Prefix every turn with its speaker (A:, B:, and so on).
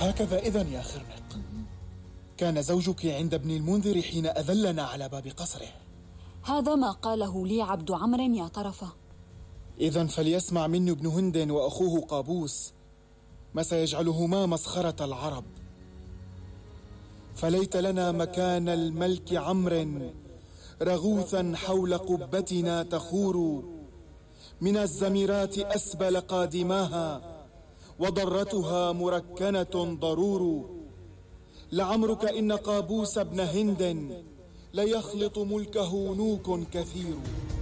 A: هكذا إذن يا خرنق، كان زوجك عند ابن المنذر حين أذلنا على باب قصره.
B: هذا ما قاله لي عبد عمرو يا طرفة.
A: إذن فليسمع مني ابن هند وأخوه قابوس ما سيجعلهما مسخرة العرب. فليت لنا مكان الملك عمرو رغوثا حول قبتنا تخور، من الزميرات أسبل قادماها وضرتها مركنة ضرور. لعمرك إن قابوس ابن هند ليخلط ملكه نوك كثير.